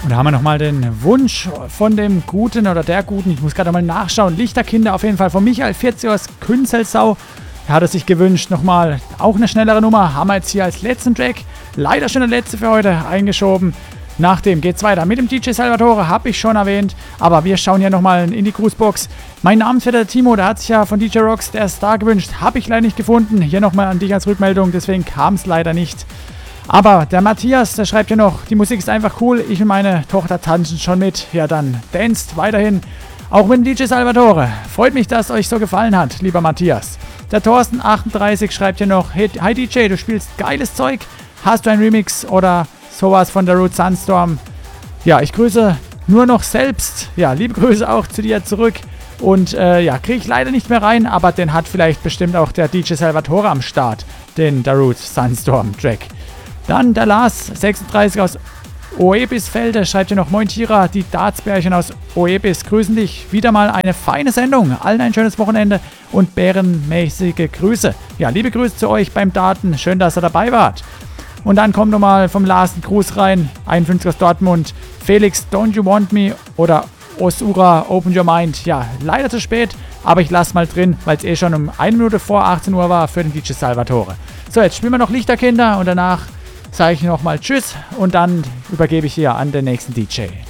Und da haben wir nochmal den Wunsch von dem Guten oder der Guten, ich muss gerade mal nachschauen, Lichterkinder auf jeden Fall von Michael 40 aus Künzelsau. Er hat es sich gewünscht, nochmal auch eine schnellere Nummer, haben wir jetzt hier als letzten Track, leider schon der letzte für heute, eingeschoben. Nachdem geht's weiter mit dem DJ Salvatore, habe ich schon erwähnt, aber wir schauen hier nochmal in die Grußbox. Mein Namensvetter Timo, der hat sich ja von DJ Rocks der Star gewünscht, habe ich leider nicht gefunden. Hier nochmal an dich als Rückmeldung, deswegen kam es leider nicht. Aber der Matthias, der schreibt ja noch, die Musik ist einfach cool, ich und meine Tochter tanzen schon mit. Ja, dann danst weiterhin, auch mit dem DJ Salvatore. Freut mich, dass euch so gefallen hat, lieber Matthias. Der Thorsten 38 schreibt ja noch, hey, hi DJ, du spielst geiles Zeug, hast du ein Remix oder sowas von der Root Sunstorm? Ja, ich grüße nur noch selbst. Ja, liebe Grüße auch zu dir zurück. Und ja, kriege ich leider nicht mehr rein, aber den hat vielleicht bestimmt auch der DJ Salvatore am Start, den Darude Sunstorm Track. Dann der Lars, 36 aus Oebisfelde, schreibt hier noch, moin Tira, die Dartsbärchen aus Oebis grüßen dich. Wieder mal eine feine Sendung, allen ein schönes Wochenende und bärenmäßige Grüße. Ja, liebe Grüße zu euch beim Daten, schön, dass ihr dabei wart. Und dann kommt nochmal vom Lars ein Gruß rein, 51 aus Dortmund, Felix, Don't You Want Me oder Osura, Open Your Mind. Ja, leider zu spät, aber ich lasse mal drin, weil es eh schon um 1 Minute vor 18 Uhr war für den DJ Salvatore. So, jetzt spielen wir noch Lichterkinder und danach sage ich nochmal Tschüss und dann übergebe ich hier an den nächsten DJ.